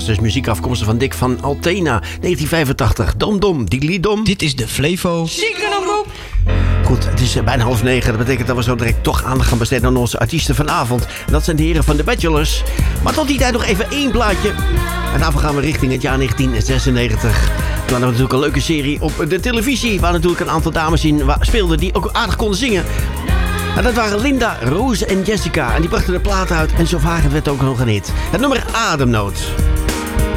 was dus muziek afkomstig van Dick van Altena, 1985. Dom Dom, Diddly Dom. Dit is de Flevo. Ziekenomroep. Goed, het is bijna 8:30. Dat betekent dat we zo direct toch aandacht gaan besteden aan onze artiesten vanavond. En dat zijn de heren van The Bachelors. Maar tot die tijd nog even één plaatje. En daarvoor gaan we richting het jaar 1996. Toen hadden we natuurlijk een leuke serie op de televisie, waar natuurlijk een aantal dames in speelden die ook aardig konden zingen. En dat waren Linda, Rose en Jessica. En die brachten de plaat uit en zo vaak werd ook nog een hit. Het nummer Ademnood.